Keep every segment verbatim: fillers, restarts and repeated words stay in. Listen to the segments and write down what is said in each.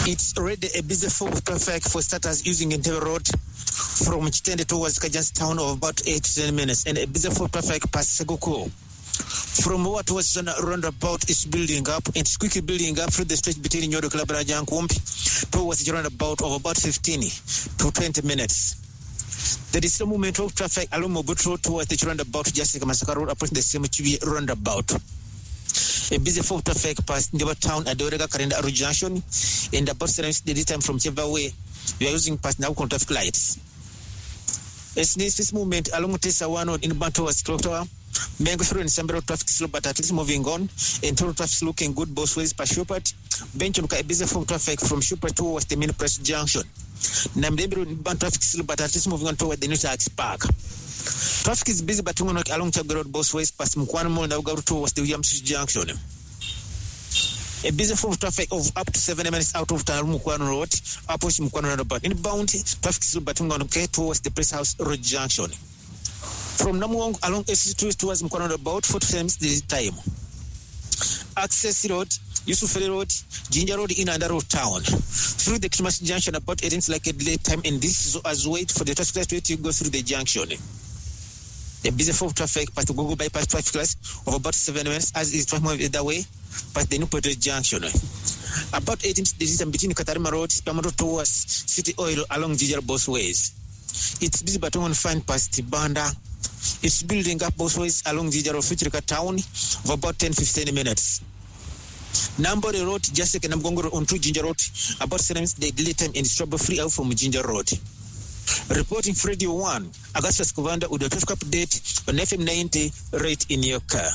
It's already a busy full traffic for starters using Entebbe Road from Chitende towards Kajansi town of about eight to ten minutes, and a busy full traffic past Seguku. From what was on a roundabout is building up, and it's quickly building up through the stretch between Nyodo Kalabaraja and Kumpi towards the roundabout of about fifteen to twenty minutes. There is a movement of traffic along Mobutu Road towards the roundabout, Jessica Masaka Road, approaching the Semuchibi roundabout. A busy full traffic past Ndeba Town at the Orega Karenda Aru Junction, and about seven the time from Cheva Way, we are using past now traffic lights. As this movement along Tessa One in Banto was clocked over, Mango through and Sambero traffic slow, but at least moving on, and total traffic looking good both ways past Shupert. Bench look at busy full traffic from Shupert towards the main press junction. Namdebro Ban traffic slow, but at least moving on toward the New Tax Park. Traffic is busy, but along Chagga Road both ways past Mukwana Mall and Augaru towards the Williams Junction. A busy full traffic of up to seven minutes out of town Mukwana Road, approach Mukwana Road, but inbound traffic is but on okay towards the Press House Road Junction. From Namuong along S C towards Mukwana Road about forty minutes the time. Access Road, Yusufeli Road, Ginger Road in and out town. Through the Christmas Junction about it is like a delay time, and this is as wait for the traffic light to go through the junction. A busy full traffic but to go bypass traffic lights of about seven minutes as is traffic the way past the new Porto Junction. About eight inches distance between Katarima Road, Pamado towards City Oil along Ginger both ways. It's busy but on fine past Banda. It's building up both ways along Ginger Road, Fuchirika town of about ten to fifteen minutes. Nambori Road, Jessica Namgongo on two Ginger Road, about seven minutes the delay time and trouble free out from Ginger Road. Reporting for Radio one, Augustus Kovanda with a traffic update on F M ninety right in your car.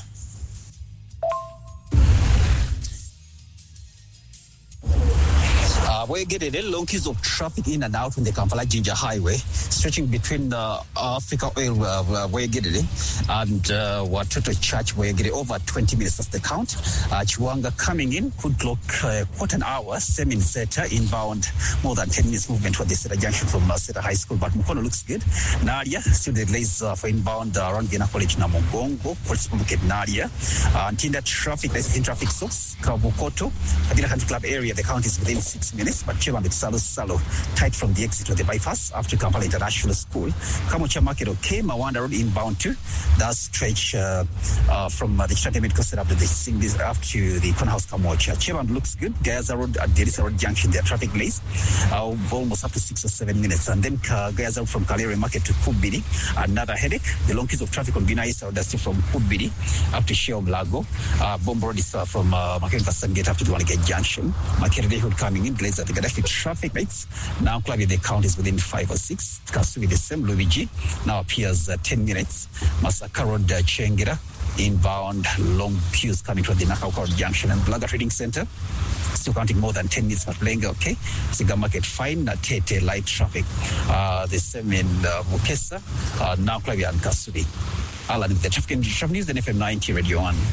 Uh, we're getting a long queues of traffic in and out on the Kampala Jinja Highway, stretching between the uh, Africa Oil uh, we're getting and uh, Watoto Church. We're getting over twenty minutes of the count. Uh, Chiwanga coming in could clock uh, quarter an hour. Same in Seta inbound, more than ten minutes movement for the Seta Junction from uh, Seta High School. But Mukono looks good. Nadia still the delays uh, for inbound uh, around Gena College Namongongo, Police Market Nadia. Uh, until that traffic, there's in traffic source Kabukoto, Adina Country Club area. The count is within six minutes. But Chema with Salo Salo, tight from the exit of the bypass after Kampala International School. Kamocha Market, okay, Mawanda Road inbound too. That stretch uh, uh, from uh, the Chitante Medical Center up to the Singlis up to the Corner House Kamocha. Chema looks good. Gaza Road at Derisa Road Junction, their traffic lays uh, almost up to six or seven minutes. And then uh, Gaza Road from Kalere Market to Kubidi, another headache. The long queues of traffic on Bina East Road, that's from Kubidi up to Sheom Lago. Uh, Bomb Road is uh, from uh, Makere Gate up to the Wanagate Junction. Makere Hood coming in, Blaze at the Gaddafi traffic lights. Now, Klavi, the count is within five or six. Kasui, the same. Luigi now appears uh, ten minutes. Masaka Road, uh, Chengira, inbound, long queues coming from the Nakauka Junction and Blaga Trading Center. Still counting more than ten minutes, but playing okay. Siga Market fine, uh, Tete light traffic. Uh, the same in uh, Mukesa. Uh, now, Klavi and Kasui. Alan with the traffic, traffic news, and F M ninety Radio one.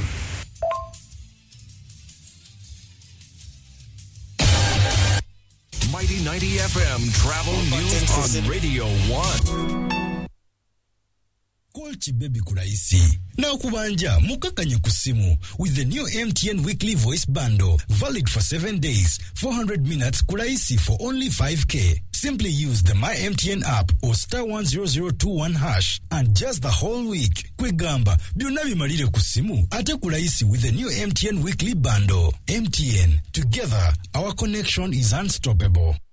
Mighty ninety F M travel news on Radio one. Call Chibebi kuraisi. Na kubanja mukakanye kusimu with the new M T N weekly voice bundle, valid for seven days, four hundred minutes kuraisi for only five K. Simply use the My M T N app or star one zero zero two one hash and just the whole week. Kwegamba, bionavi marire kusimu, ate kuraisi with the new M T N weekly bundle. M T N, together, our connection is unstoppable.